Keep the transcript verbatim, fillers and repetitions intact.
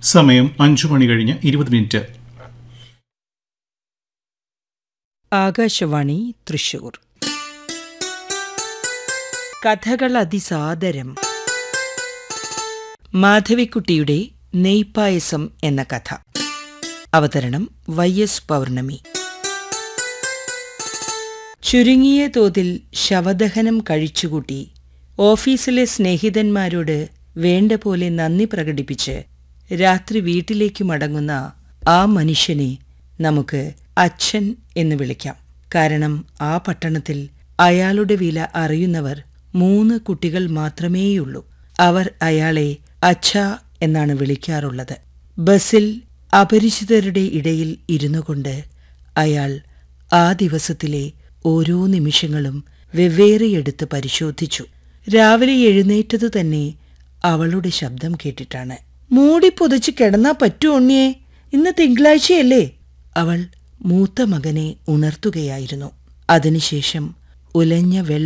സമയം അഞ്ചു മണി കഴിഞ്ഞ് ഇരുപത് മിനിറ്റ്. ആകാശവാണി തൃശൂർ. കഥകൾ അതിസാദരം. മാധവിക്കുട്ടിയുടെ നെയ്പായസം എന്ന കഥ. അവതരണം വൈ എസ് പൗർണമി. ചുരുങ്ങിയ തോതിൽ ശവദഹനം കഴിച്ചുകൂട്ടി ഓഫീസിലെ സ്നേഹിതന്മാരോട് വേണ്ട പോലെ നന്ദി പ്രകടിപ്പിച്ച് രാത്രി വീട്ടിലേക്കു മടങ്ങുന്ന ആ മനുഷ്യനെ നമുക്ക് അച്ഛൻ എന്ന് വിളിക്കാം. കാരണം ആ പട്ടണത്തിൽ അയാളുടെ വില അറിയുന്നവർ മൂന്ന് കുട്ടികൾ മാത്രമേയുള്ളൂ. അവർ അയാളെ അച്ഛാ എന്നാണ് വിളിക്കാറുള്ളത്. ബസ്സിൽ അപരിചിതരുടെ ഇടയിൽ ഇരുന്നുകൊണ്ട് അയാൾ ആ ദിവസത്തിലെ ഓരോ നിമിഷങ്ങളും വെവ്വേറെയെടുത്ത് പരിശോധിച്ചു. രാവിലെ എഴുന്നേറ്റതു തന്നെ അവളുടെ ശബ്ദം കേട്ടിട്ടാണ്. മൂടി പൊതിച്ച് കിടന്നാ പറ്റൂ ഉണ്ണിയെ, ഇന്ന് തിങ്കളാഴ്ചയല്ലേ? അവൾ മൂത്ത മകനെ ഉണർത്തുകയായിരുന്നു. അതിനുശേഷം ഉലഞ്ഞ വെള്ള